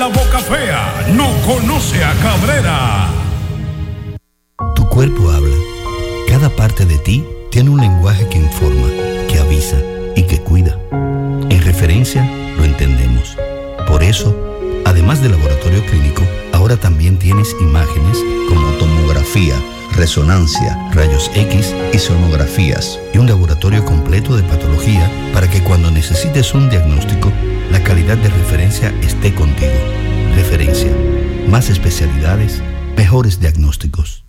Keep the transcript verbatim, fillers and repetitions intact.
La boca fea no conoce a Cabrera. Tu cuerpo habla. Cada parte de ti tiene un lenguaje que informa, que avisa y que cuida. En Referencia lo entendemos. Por eso, además del laboratorio clínico, ahora también tienes imágenes como tomografía, resonancia, rayos X y sonografías, y un laboratorio completo de patología para que cuando necesites un diagnóstico, la calidad de Referencia esté contigo. Referencia. Más especialidades, mejores diagnósticos.